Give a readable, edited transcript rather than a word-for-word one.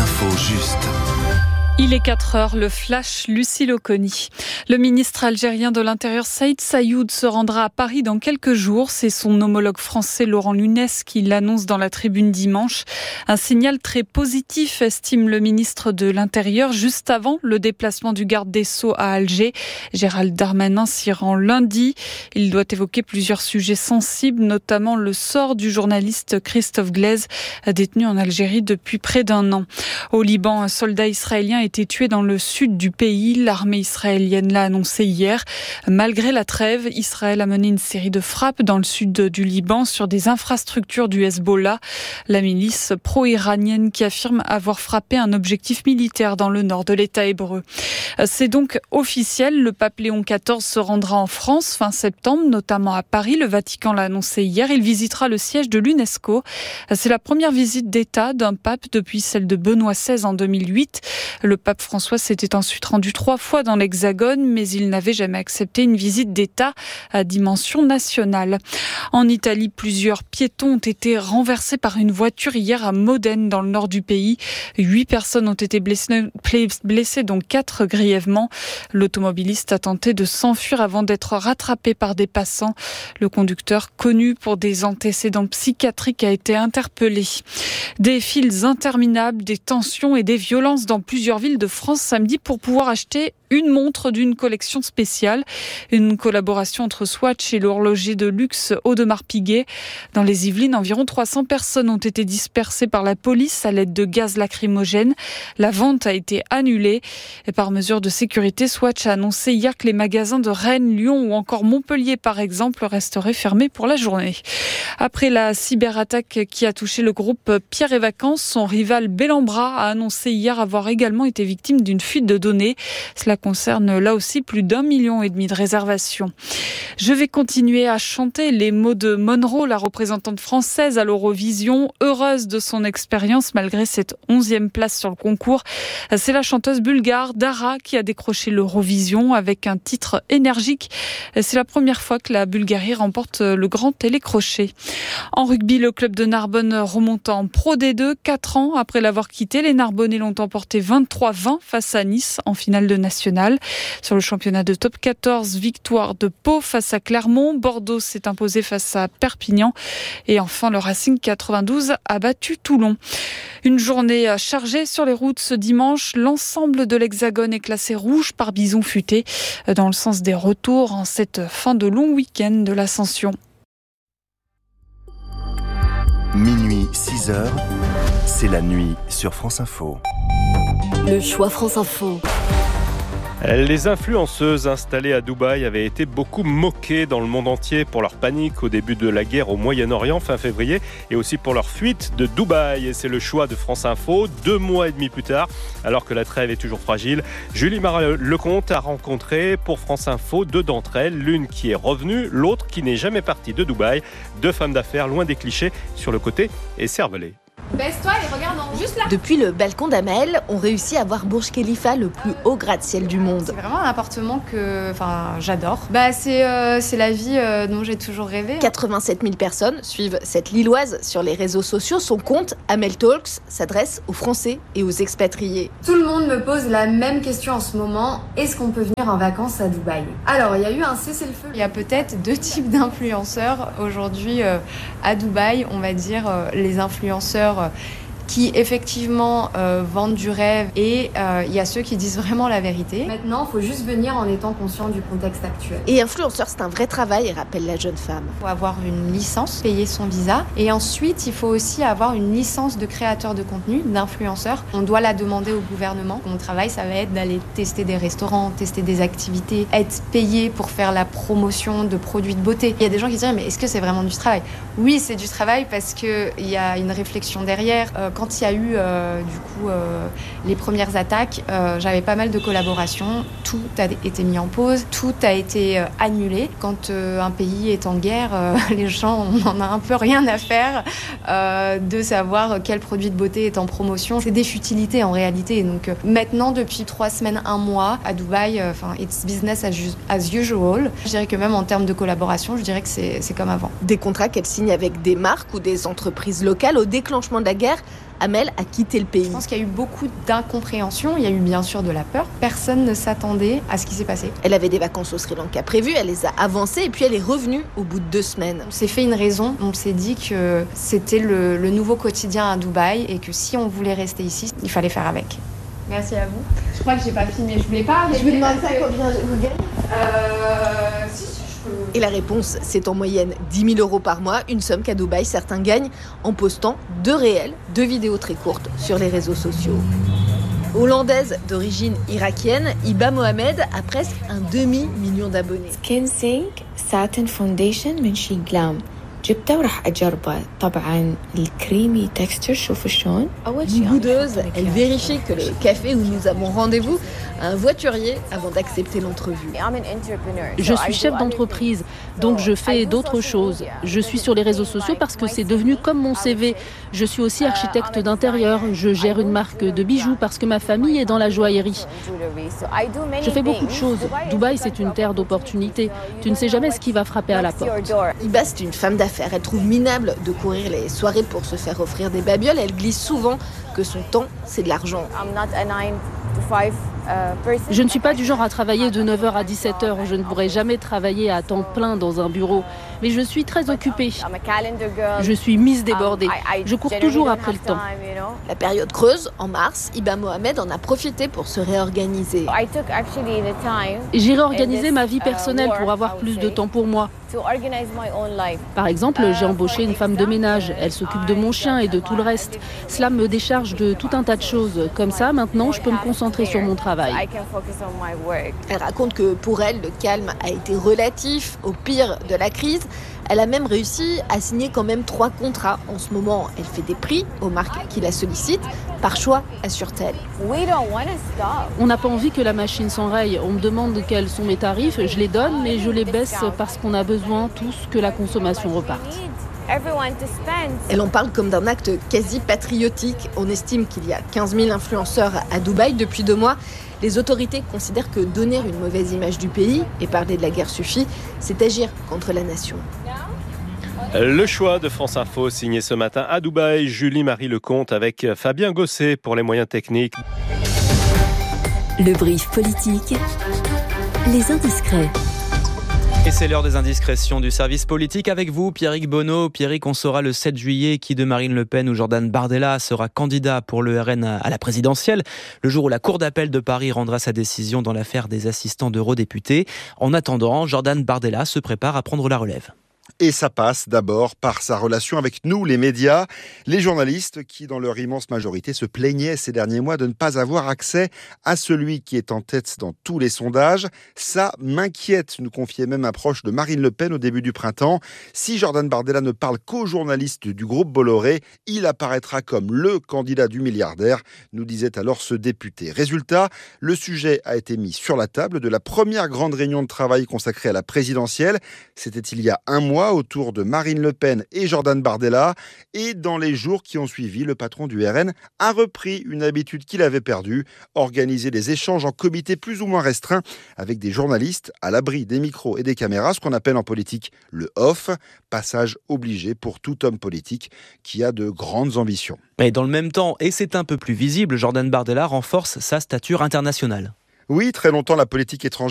l'info juste. Il est 4h, le flash Lucille Oconi. Le ministre algérien de l'Intérieur Saïd Saïoud se rendra à Paris dans quelques jours. C'est son homologue français Laurent Nunez qui l'annonce dans la tribune dimanche. Un signal très positif, estime le ministre de l'Intérieur, juste avant le déplacement du garde des Sceaux à Alger. Gérald Darmanin s'y rend lundi. Il doit évoquer plusieurs sujets sensibles, notamment le sort du journaliste Christophe Glaise, détenu en Algérie depuis près d'un an. Au Liban, un soldat israélien a été tué dans le sud du pays. L'armée israélienne l'a annoncé hier. Malgré la trêve, Israël a mené une série de frappes dans le sud du Liban sur des infrastructures du Hezbollah, la milice pro-iranienne qui affirme avoir frappé un objectif militaire dans le nord de l'État hébreu. C'est donc officiel, le pape Léon XIV se rendra en France fin septembre, notamment à Paris. Le Vatican l'a annoncé hier. Il visitera le siège de l'UNESCO. C'est la première visite d'État d'un pape depuis celle de Benoît XVI en 2008. Le pape François s'était ensuite rendu 3 fois dans l'Hexagone, mais il n'avait jamais accepté une visite d'État à dimension nationale. En Italie, plusieurs piétons ont été renversés par une voiture hier à Modène, dans le nord du pays. 8 personnes ont été blessées, dont 4 grièvement. L'automobiliste a tenté de s'enfuir avant d'être rattrapé par des passants. Le conducteur, connu pour des antécédents psychiatriques, a été interpellé. Des files interminables, des tensions et des violences dans plusieurs villes de France samedi pour pouvoir acheter une montre d'une collection spéciale. Une collaboration entre Swatch et l'horloger de luxe Audemars-Piguet. Dans les Yvelines, environ 300 personnes ont été dispersées par la police à l'aide de gaz lacrymogène. La vente a été annulée. Et par mesure de sécurité, Swatch a annoncé hier que les magasins de Rennes, Lyon ou encore Montpellier, par exemple, resteraient fermés pour la journée. Après la cyberattaque qui a touché le groupe Pierre et Vacances, son rival Bellambra a annoncé hier avoir également été victime d'une fuite de données. Cela concerne là aussi plus d'1,5 million de réservations. Je vais continuer à chanter les mots de Monroe, la représentante française à l'Eurovision, heureuse de son expérience malgré cette 11e place sur le concours. C'est la chanteuse bulgare Dara qui a décroché l'Eurovision avec un titre énergique. C'est la première fois que la Bulgarie remporte le grand télécrochet. En rugby, le club de Narbonne remonte en Pro D2. 4 ans après l'avoir quitté, les Narbonnais l'ont emporté 23-20 face à Nice en finale de national. Sur le championnat de top 14, victoire de Pau face à Clermont. Bordeaux s'est imposé face à Perpignan. Et enfin, le Racing 92 a battu Toulon. Une journée chargée sur les routes ce dimanche. L'ensemble de l'Hexagone est classé rouge par bison futé dans le sens des retours en cette fin de long week-end de l'Ascension. Minuit 6h, c'est la nuit sur France Info. Le choix France Info. Les influenceuses installées à Dubaï avaient été beaucoup moquées dans le monde entier pour leur panique au début de la guerre au Moyen-Orient fin février et aussi pour leur fuite de Dubaï. Et c'est le choix de France Info, 2 mois et demi plus tard, alors que la trêve est toujours fragile. Julie Marat-Lecomte a rencontré pour France Info 2 d'entre elles, l'une qui est revenue, l'autre qui n'est jamais partie de Dubaï. 2 femmes d'affaires loin des clichés sur le côté et cervelées. Baisse-toi et regarde juste là. Depuis le balcon d'Amel, on réussit à voir Burj Khalifa, le plus haut gratte-ciel du monde. C'est vraiment un appartement que j'adore. C'est la vie dont j'ai toujours rêvé. 87 000 personnes suivent cette Lilloise sur les réseaux sociaux. Son compte, Amel Talks, s'adresse aux Français et aux expatriés. Tout le monde me pose la même question en ce moment. Est-ce qu'on peut venir en vacances à Dubaï ? Alors, il y a eu un cessez-le-feu. Il y a peut-être 2 types d'influenceurs aujourd'hui à Dubaï. On va dire les influenceurs qui effectivement vendent du rêve et il y a ceux qui disent vraiment la vérité. Maintenant, il faut juste venir en étant conscient du contexte actuel. Et influenceur, c'est un vrai travail, rappelle la jeune femme. Il faut avoir une licence, payer son visa et ensuite il faut aussi avoir une licence de créateur de contenu, d'influenceur. On doit la demander au gouvernement. Mon travail, ça va être d'aller tester des restaurants, tester des activités, être payé pour faire la promotion de produits de beauté. Il y a des gens qui disent mais est-ce que c'est vraiment du travail ? Oui, c'est du travail parce qu'il y a une réflexion derrière. Quand il y a eu les premières attaques, j'avais pas mal de collaborations. Tout a été mis en pause, tout a été annulé. Quand un pays est en guerre, les gens, on en a un peu rien à faire de savoir quel produit de beauté est en promotion. C'est des futilités en réalité. Donc maintenant, depuis 3 semaines, 1 mois, à Dubaï, it's business as usual. Je dirais que même en termes de collaboration, je dirais que c'est comme avant. Des contrats qu'elle signe avec des marques ou des entreprises locales. Au déclenchement de la guerre, Amel a quitté le pays. Je pense qu'il y a eu beaucoup d'incompréhension, il y a eu bien sûr de la peur. Personne ne s'attendait à ce qui s'est passé. Elle avait des vacances au Sri Lanka prévues, elle les a avancées et puis elle est revenue au bout de 2 semaines. On s'est fait une raison, on s'est dit que c'était le nouveau quotidien à Dubaï et que si on voulait rester ici, il fallait faire avec. Merci à vous. Je crois que j'ai pas filmé, je voulais pas. Je vous demande ça combien vous gagnez Si, je peux. Et la réponse, c'est en moyenne 10 000 € par mois, une somme qu'à Dubaï, certains gagnent en postant 2 vidéos très courtes sur les réseaux sociaux. Hollandaise d'origine irakienne, Hiba Mohamed a presque un demi-million d'abonnés. سكين سينك ساتن فونديشن من شي جلام جبته وراح أجربه طبعا الكريمي تكستشر شوفوا شلون أول شيء Boudeuse, elle vérifie que le café où nous avons rendez-vous a un voiturier avant d'accepter l'entrevue. Je suis chef d'entreprise, donc je fais d'autres choses. Je suis sur les réseaux sociaux parce que c'est devenu comme mon CV. Je suis aussi architecte d'intérieur. Je gère une marque de bijoux parce que ma famille est dans la joaillerie. Je fais beaucoup de choses. Dubaï, c'est une terre d'opportunités. Tu ne sais jamais ce qui va frapper à la porte. Hiba, c'est une femme d'affaires. Elle trouve minable de courir les soirées pour se faire offrir des babioles. Elle glisse souvent que son temps, c'est de l'argent. Je ne suis pas du genre à travailler de 9h à 17h. Je ne pourrai jamais travailler à temps plein dans un bureau. Mais je suis très occupée. Je suis mise débordée. Je cours toujours après le temps. La période creuse, en mars, Hiba Mohamed en a profité pour se réorganiser. J'ai réorganisé ma vie personnelle pour avoir plus de temps pour moi. Par exemple, j'ai embauché une femme de ménage. Elle s'occupe de mon chien et de tout le reste. Cela me décharge de tout un tas de choses. Comme ça, maintenant, je peux me concentrer sur mon travail. Elle raconte que pour elle, le calme a été relatif au pire de la crise. Elle a même réussi à signer quand même 3 contrats. En ce moment, elle fait des prix aux marques qui la sollicitent. Par choix, assure-t-elle. On n'a pas envie que la machine s'enraye. On me demande quels sont mes tarifs. Je les donne, mais je les baisse parce qu'on a besoin tous que la consommation reparte. Elle en parle comme d'un acte quasi patriotique. On estime qu'il y a 15 000 influenceurs à Dubaï depuis 2 mois. Les autorités considèrent que donner une mauvaise image du pays et parler de la guerre suffit, c'est agir contre la nation. Le choix de France Info, signé ce matin à Dubaï, Julie-Marie Lecomte avec Fabien Gosset pour les moyens techniques. Le brief politique, les indiscrets. Et c'est l'heure des indiscrétions du service politique avec vous, Pierrick Bonneau. Pierrick, on saura le 7 juillet qui de Marine Le Pen ou Jordan Bardella sera candidat pour le RN à la présidentielle, le jour où la Cour d'appel de Paris rendra sa décision dans l'affaire des assistants d'eurodéputés. En attendant, Jordan Bardella se prépare à prendre la relève. Et ça passe d'abord par sa relation avec nous, les médias, les journalistes qui, dans leur immense majorité, se plaignaient ces derniers mois de ne pas avoir accès à celui qui est en tête dans tous les sondages. Ça m'inquiète, nous confiait même un proche de Marine Le Pen au début du printemps. Si Jordan Bardella ne parle qu'aux journalistes du groupe Bolloré, il apparaîtra comme le candidat du milliardaire, nous disait alors ce député. Résultat, le sujet a été mis sur la table de la première grande réunion de travail consacrée à la présidentielle. C'était il y a un mois, autour de Marine Le Pen et Jordan Bardella. Et dans les jours qui ont suivi, le patron du RN a repris une habitude qu'il avait perdue, organiser des échanges en comité plus ou moins restreints avec des journalistes à l'abri des micros et des caméras, ce qu'on appelle en politique le off, passage obligé pour tout homme politique qui a de grandes ambitions. Et dans le même temps, et c'est un peu plus visible, Jordan Bardella renforce sa stature internationale. Oui, très longtemps, la politique étrangère